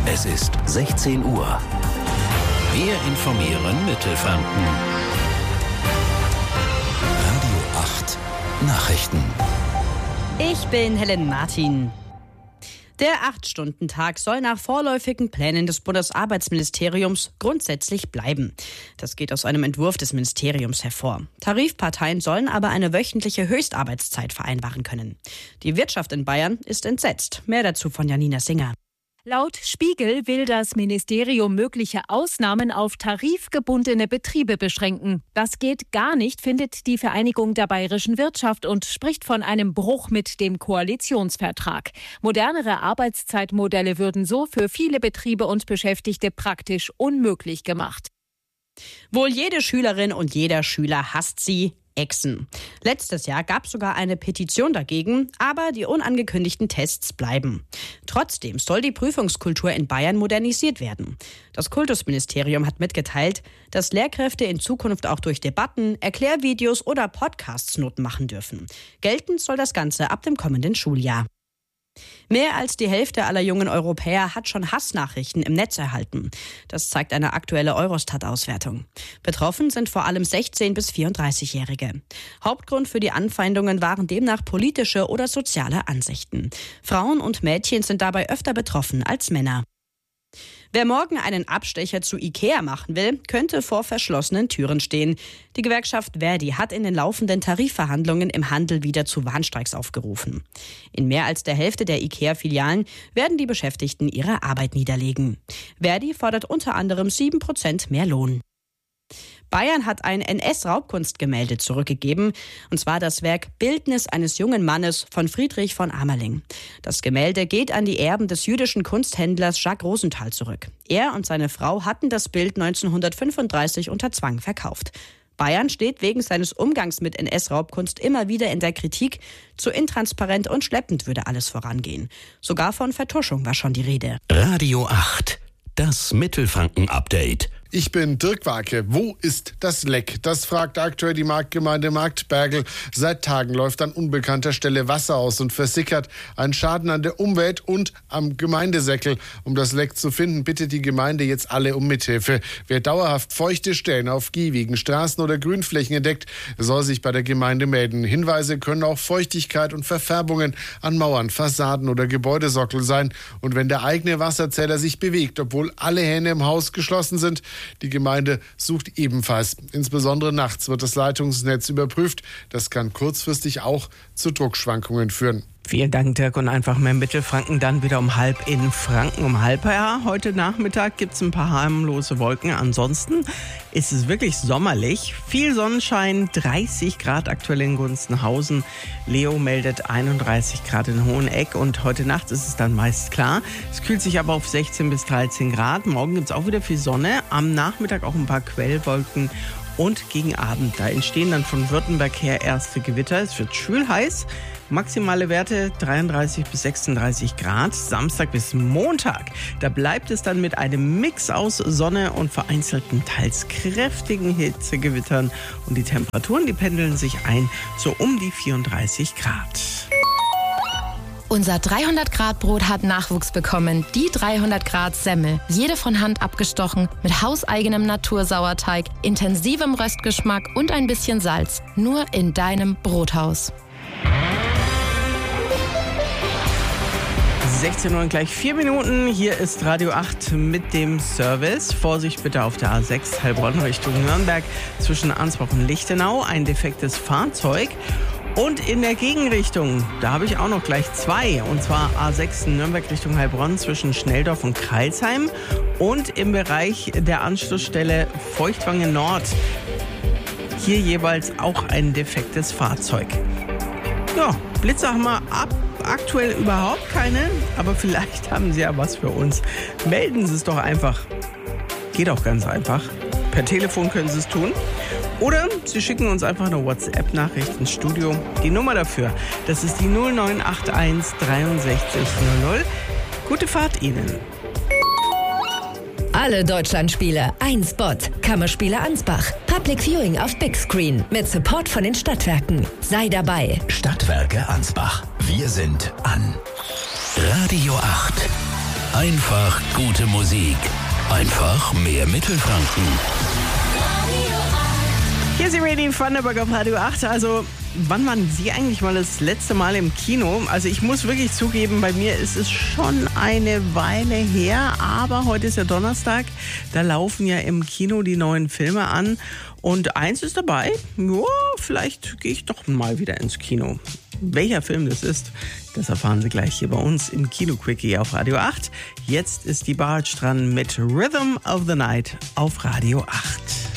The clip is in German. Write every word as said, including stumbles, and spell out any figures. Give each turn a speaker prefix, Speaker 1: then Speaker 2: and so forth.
Speaker 1: Es ist sechzehn Uhr. Wir informieren Mittelfranken. Radio acht Nachrichten.
Speaker 2: Ich bin Helen Martin. Der acht-Stunden-Tag soll nach vorläufigen Plänen des Bundesarbeitsministeriums grundsätzlich bleiben. Das geht aus einem Entwurf des Ministeriums hervor. Tarifparteien sollen aber eine wöchentliche Höchstarbeitszeit vereinbaren können. Die Wirtschaft in Bayern ist entsetzt. Mehr dazu von Janina Singer.
Speaker 3: Laut Spiegel will das Ministerium mögliche Ausnahmen auf tarifgebundene Betriebe beschränken. Das geht gar nicht, findet die Vereinigung der bayerischen Wirtschaft und spricht von einem Bruch mit dem Koalitionsvertrag. Modernere Arbeitszeitmodelle würden so für viele Betriebe und Beschäftigte praktisch unmöglich gemacht.
Speaker 2: Wohl jede Schülerin und jeder Schüler hasst sie. Echsen. Letztes Jahr gab es sogar eine Petition dagegen, aber die unangekündigten Tests bleiben. Trotzdem soll die Prüfungskultur in Bayern modernisiert werden. Das Kultusministerium hat mitgeteilt, dass Lehrkräfte in Zukunft auch durch Debatten, Erklärvideos oder Podcasts Noten machen dürfen. Geltend soll das Ganze ab dem kommenden Schuljahr. Mehr als die Hälfte aller jungen Europäer hat schon Hassnachrichten im Netz erhalten. Das zeigt eine aktuelle Eurostat-Auswertung. Betroffen sind vor allem sechzehn- bis vierunddreißigjährige. Hauptgrund für die Anfeindungen waren demnach politische oder soziale Ansichten. Frauen und Mädchen sind dabei öfter betroffen als Männer. Wer morgen einen Abstecher zu Ikea machen will, könnte vor verschlossenen Türen stehen. Die Gewerkschaft Verdi hat in den laufenden Tarifverhandlungen im Handel wieder zu Warnstreiks aufgerufen. In mehr als der Hälfte der Ikea-Filialen werden die Beschäftigten ihre Arbeit niederlegen. Verdi fordert unter anderem sieben Prozent mehr Lohn. Bayern hat ein N S-Raubkunstgemälde zurückgegeben, und zwar das Werk Bildnis eines jungen Mannes von Friedrich von Amerling. Das Gemälde geht an die Erben des jüdischen Kunsthändlers Jacques Rosenthal zurück. Er und seine Frau hatten das Bild neunzehnhundertfünfunddreißig unter Zwang verkauft. Bayern steht wegen seines Umgangs mit N S-Raubkunst immer wieder in der Kritik. Zu intransparent und schleppend würde alles vorangehen. Sogar von Vertuschung war schon die Rede.
Speaker 1: Radio acht, das Mittelfranken-Update.
Speaker 4: Ich bin Dirk Warke. Wo ist das Leck? Das fragt aktuell die Marktgemeinde Marktbergl. Seit Tagen läuft an unbekannter Stelle Wasser aus und versickert. Ein Schaden an der Umwelt und am Gemeindesäckel. Um das Leck zu finden, bittet die Gemeinde jetzt alle um Mithilfe. Wer dauerhaft feuchte Stellen auf Gehwegen, Straßen oder Grünflächen entdeckt, soll sich bei der Gemeinde melden. Hinweise können auch Feuchtigkeit und Verfärbungen an Mauern, Fassaden oder Gebäudesockel sein. Und wenn der eigene Wasserzähler sich bewegt, obwohl alle Hähne im Haus geschlossen sind, die Gemeinde sucht ebenfalls. Insbesondere nachts wird das Leitungsnetz überprüft. Das kann kurzfristig auch zu Druckschwankungen führen.
Speaker 5: Vielen Dank, Dirk. Und einfach mehr Mittelfranken dann wieder um halb in Franken. Um halb, ja, heute Nachmittag gibt es ein paar harmlose Wolken. Ansonsten ist es wirklich sommerlich. Viel Sonnenschein, dreißig Grad aktuell in Gunzenhausen. Leo meldet einunddreißig Grad in Hoheneck. Und heute Nacht ist es dann meist klar. Es kühlt sich aber auf sechzehn bis dreizehn Grad. Morgen gibt es auch wieder viel Sonne. Am Nachmittag auch ein paar Quellwolken. Und gegen Abend, da entstehen dann von Württemberg her erste Gewitter. Es wird schwül heiß. Maximale Werte dreiunddreißig bis sechsunddreißig Grad. Samstag bis Montag, da bleibt es dann mit einem Mix aus Sonne und vereinzelten, teils kräftigen Hitzegewittern. Und die Temperaturen, die pendeln sich ein so um die vierunddreißig Grad.
Speaker 6: Unser dreihundert-Grad-Brot hat Nachwuchs bekommen. Die dreihundert-Grad-Semmel. Jede von Hand abgestochen, mit hauseigenem Natursauerteig, intensivem Röstgeschmack und ein bisschen Salz. Nur in deinem Brothaus.
Speaker 5: sechzehn Uhr und gleich vier Minuten. Hier ist Radio acht mit dem Service. Vorsicht bitte auf der A sechs Heilbronn Richtung Nürnberg zwischen Ansbach und Lichtenau. Ein defektes Fahrzeug. Und in der Gegenrichtung, da habe ich auch noch gleich zwei. Und zwar A sechs Nürnberg Richtung Heilbronn zwischen Schnelldorf und Crailsheim. Und im Bereich der Anschlussstelle Feuchtwangen Nord. Hier jeweils auch ein defektes Fahrzeug. Ja, Blitze haben wir ab. Aktuell überhaupt keine, aber vielleicht haben Sie ja was für uns. Melden Sie es doch einfach. Geht auch ganz einfach. Per Telefon können Sie es tun. Oder Sie schicken uns einfach eine WhatsApp-Nachricht ins Studio. Die Nummer dafür, das ist die null neun acht eins dreiundsechzig null null. Gute Fahrt Ihnen.
Speaker 7: Alle Deutschlandspiele, ein Spot. Kammerspiele Ansbach. Public Viewing auf Big Screen mit Support von den Stadtwerken. Sei dabei.
Speaker 1: Stadtwerke Ansbach. Wir sind an. Radio acht. Einfach gute Musik. Einfach mehr Mittelfranken.
Speaker 5: Hier ist die Radio Thunderberg auf Radio acht. Also, wann waren Sie eigentlich mal das letzte Mal im Kino? Also, ich muss wirklich zugeben, bei mir ist es schon eine Weile her. Aber heute ist ja Donnerstag. Da laufen ja im Kino die neuen Filme an. Und eins ist dabei. Ja, vielleicht gehe ich doch mal wieder ins Kino. Welcher Film das ist, das erfahren Sie gleich hier bei uns im Kino-Quickie auf Radio acht. Jetzt ist die Barge dran mit Rhythm of the Night auf Radio acht.